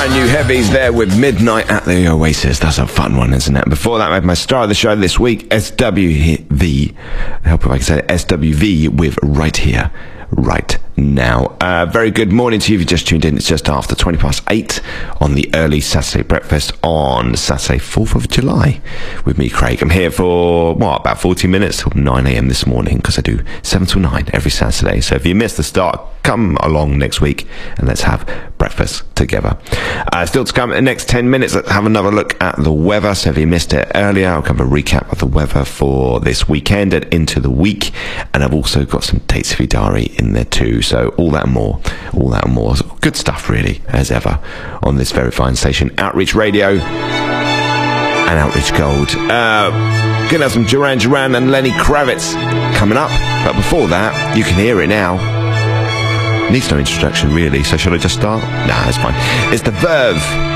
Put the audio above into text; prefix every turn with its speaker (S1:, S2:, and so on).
S1: brand new heavies there with Midnight at the Oasis. That's a fun one, isn't it? Before that, I had my star of the show this week, SWV. I hope if I can say it, SWV with Right Here, Right Now. Very good morning to you if you just tuned in. It's just after 8:20 on the early Saturday breakfast on Saturday 4th of July with me, Craig. I'm here for about 40 minutes till 9 a.m. this morning, because I do 7 till 9 every Saturday. So if you missed the start, come along next week and let's have breakfast together. Still to come in the next 10 minutes, let's have another look at the weather. So if you missed it earlier, I'll cover a recap of the weather for this weekend and into the week, and I've also got some dates for your diary in there too. So all that and more. Good stuff, really, as ever, on this very fine station, Outreach Radio and Outreach Gold. Gonna have some Duran Duran and Lenny Kravitz coming up, but before that, you can hear it now. Needs no introduction, really, so shall I just start? Nah, it's fine. It's The Verve